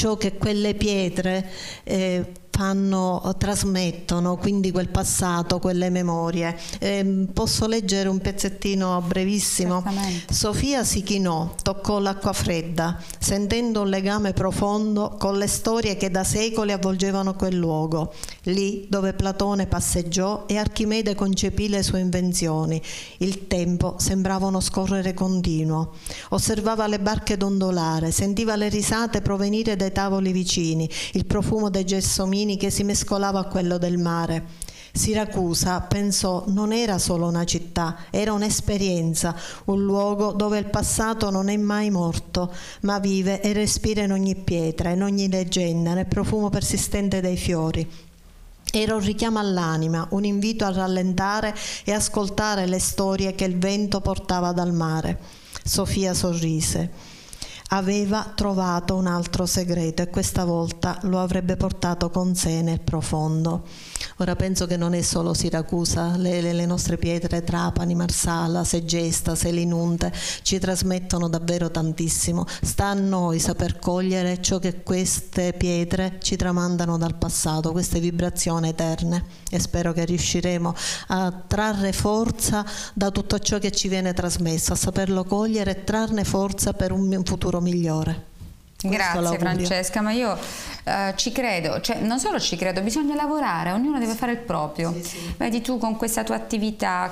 ciò che quelle pietre trasmettono, quindi quel passato, quelle memorie. Posso leggere un pezzettino brevissimo? Certamente. Sofia si chinò, toccò l'acqua fredda, sentendo un legame profondo con le storie che da secoli avvolgevano quel luogo, lì dove Platone passeggiò e Archimede concepì le sue invenzioni. Il tempo sembrava uno scorrere continuo. Osservava le barche dondolare, sentiva le risate provenire dai tavoli vicini, il profumo dei gelsomini che si mescolava a quello del mare. Siracusa, pensò, non era solo una città, era un'esperienza, un luogo dove il passato non è mai morto, ma vive e respira in ogni pietra, in ogni leggenda, nel profumo persistente dei fiori. Era un richiamo all'anima, un invito a rallentare e ascoltare le storie che il vento portava dal mare. Sofia sorrise. Aveva trovato un altro segreto e questa volta lo avrebbe portato con sé nel profondo. Ora penso che non è solo Siracusa, le nostre pietre, Trapani, Marsala, Segesta, Selinunte, ci trasmettono davvero tantissimo. Sta a noi saper cogliere ciò che queste pietre ci tramandano dal passato, queste vibrazioni eterne, e spero che riusciremo a trarre forza da tutto ciò che ci viene trasmesso, a saperlo cogliere e trarne forza per un futuro migliore. Grazie Francesca, ma io ci credo, cioè non solo ci credo, bisogna lavorare, ognuno deve fare il proprio. Sì. Vedi, tu con questa tua attività,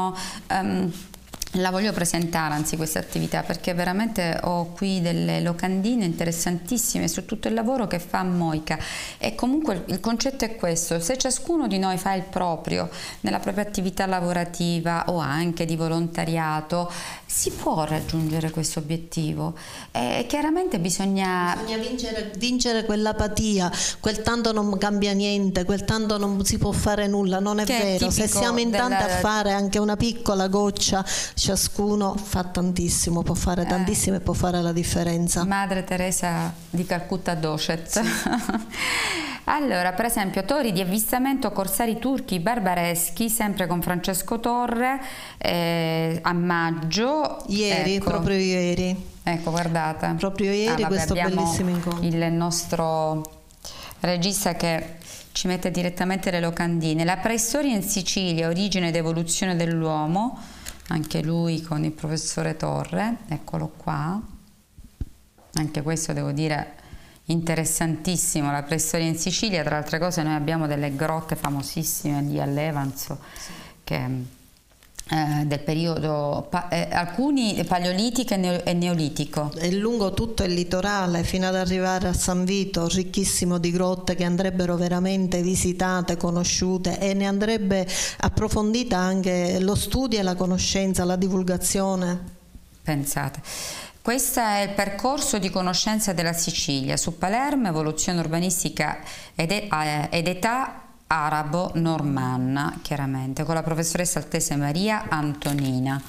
la voglio presentare anzi questa attività, perché veramente ho qui delle locandine interessantissime su tutto il lavoro che fa Moica, e comunque il concetto è questo: se ciascuno di noi fa il proprio nella propria attività lavorativa o anche di volontariato, si può raggiungere questo obiettivo. E chiaramente bisogna vincere quell'apatia, quel tanto non cambia niente, quel tanto non si può fare nulla. Non è vero, se siamo in tanti a fare anche una piccola goccia, ciascuno fa tantissimo, può fare tantissimo e può fare la differenza. Madre Teresa di Calcutta Docet. Sì. Allora, per esempio, tori di avvistamento corsari turchi barbareschi, sempre con Francesco Torre, a maggio. Ieri, ecco. Proprio ieri. Ecco, guardate. Proprio ieri questo bellissimo incontro. Il nostro regista che ci mette direttamente le locandine. La preistoria in Sicilia, origine ed evoluzione dell'uomo, anche lui con il professore Torre, eccolo qua. Anche questo devo dire interessantissimo, la preistoria in Sicilia. Tra altre cose noi abbiamo delle grotte famosissime lì all'Evanzo, sì, che del periodo alcuni paleolitico e neolitico, e lungo tutto il litorale fino ad arrivare a San Vito, ricchissimo di grotte che andrebbero veramente visitate, conosciute, e ne andrebbe approfondita anche lo studio e la conoscenza, la divulgazione. Pensate, questo è il percorso di conoscenza della Sicilia su Palermo, evoluzione urbanistica ed età arabo-normanna, chiaramente, con la professoressa Altese Maria Antonina.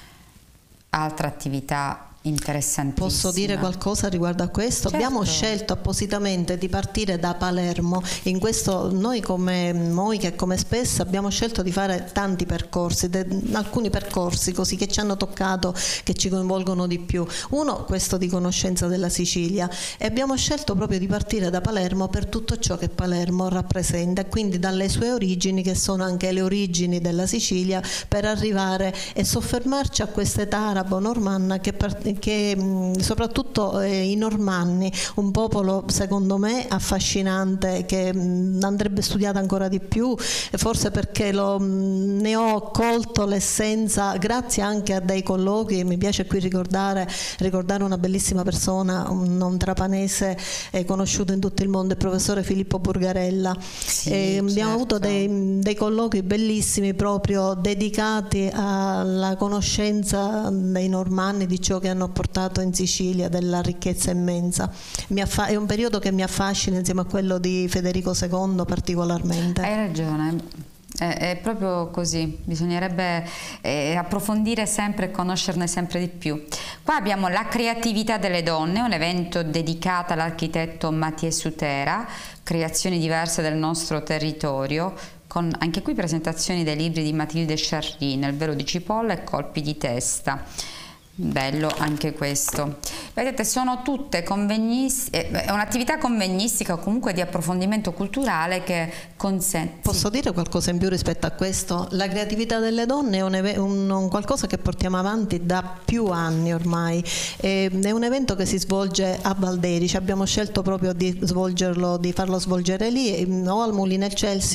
Altra attività interessantissima. Posso dire qualcosa riguardo a questo? Certo. Abbiamo scelto appositamente di partire da Palermo. In questo noi come Moica e come Spessa abbiamo scelto di fare tanti percorsi, alcuni percorsi così che ci hanno toccato, che ci coinvolgono di più. Uno, questo di conoscenza della Sicilia, e abbiamo scelto proprio di partire da Palermo per tutto ciò che Palermo rappresenta, quindi dalle sue origini, che sono anche le origini della Sicilia, per arrivare e soffermarci a quest'età arabo-normanna che soprattutto i normanni, un popolo secondo me affascinante, che andrebbe studiato ancora di più, forse perché ne ho colto l'essenza grazie anche a dei colloqui. Mi piace qui ricordare una bellissima persona, un trapanese conosciuto in tutto il mondo, il professore Filippo Burgarella. Sì, abbiamo avuto dei colloqui bellissimi proprio dedicati alla conoscenza dei normanni, di ciò che hanno portato in Sicilia, della ricchezza immensa. È un periodo che mi affascina, insieme a quello di Federico II particolarmente. Hai ragione, è proprio così, bisognerebbe approfondire sempre e conoscerne sempre di più. Qua abbiamo La creatività delle donne, un evento dedicato all'architetto Mathieu Sutera, creazioni diverse del nostro territorio, con anche qui presentazioni dei libri di Matilde Charry, Nel velo di cipolla e Colpi di testa. Bello anche questo. Vedete, sono tutte è un'attività convegnistica o comunque di approfondimento culturale che consente. Posso dire qualcosa in più rispetto a questo? La creatività delle donne è un qualcosa che portiamo avanti da più anni ormai. È un evento che si svolge a Valderici. Abbiamo scelto proprio di farlo svolgere lì, o al Mulinel Chelsea